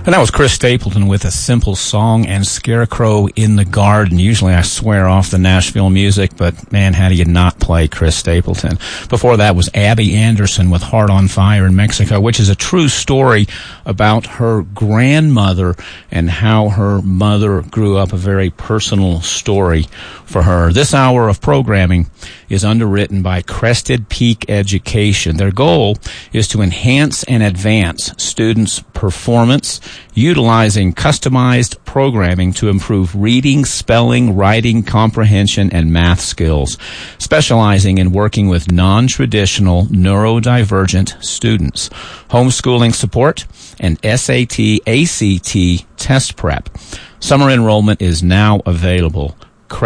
And that was Chris Stapleton with A Simple Song and Scarecrow in the Garden. Usually I swear off the Nashville music, but man, how do you not play Chris Stapleton? Before that was Abby Anderson with Heart on Fire in Mexico, which is a true story about her grandmother and how her mother grew up, a very personal story for her. This hour of programming is underwritten by Crested Peak Education. Their goal is to enhance and advance students' performance, utilizing customized programming to improve reading, spelling, writing, comprehension, and math skills, specializing in working with non-traditional neurodivergent students, homeschooling support, and SAT, ACT test prep. Summer enrollment is now available.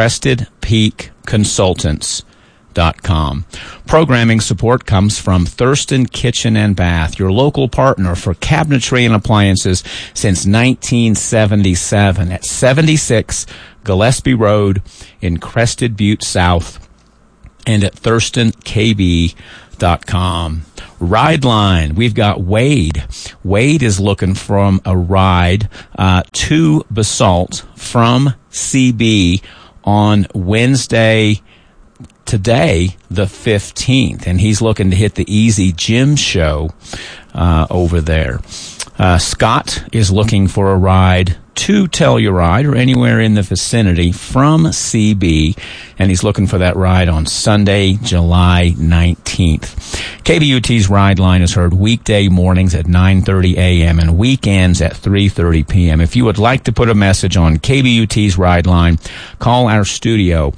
CrestedPeakConsultants.com. Programming support comes from Thurston Kitchen and Bath, your local partner for cabinetry and appliances since 1977 at 76 Gillespie Road in Crested Butte South and at ThurstonKB.com. Ride Line. We've got Wade. Wade is looking for a ride to Basalt from CB on Wednesday, today, the 15th, and he's looking to hit the Easy Gym Show over there. Scott is looking for a ride to Telluride or anywhere in the vicinity from CB, and he's looking for that ride on Sunday, July 19th. KBUT's Ride Line is heard weekday mornings at 9:30 a.m. and weekends at 3:30 p.m. If you would like to put a message on KBUT's Ride Line, call our studio,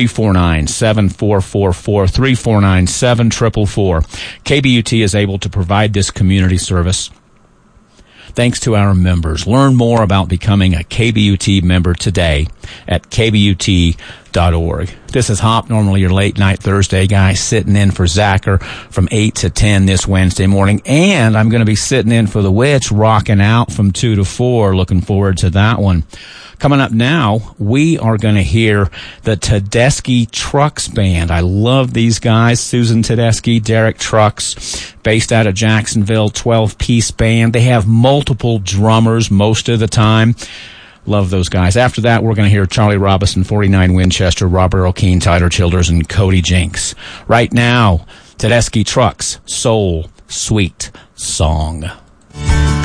349-7444, 349-7444. KBUT is able to provide this community service thanks to our members. Learn more about becoming a KBUT member today at KBUT.org. This is Hop, normally your late night Thursday guy, sitting in for Zacher from 8 to 10 this Wednesday morning. And I'm going to be sitting in for the Witch, rocking out from 2 to 4. Looking forward to that one. Coming up now, we are going to hear the Tedeschi Trucks Band. I love these guys. Susan Tedeschi, Derek Trucks, based out of Jacksonville, 12-piece band. They have multiple drummers most of the time. Love those guys. After that, we're going to hear Charlie Robison, 49 Winchester, Robert Earl Keen, Tyler Childers, and Cody Jinks. Right now, Tedeschi Trucks, Soul Sweet Song.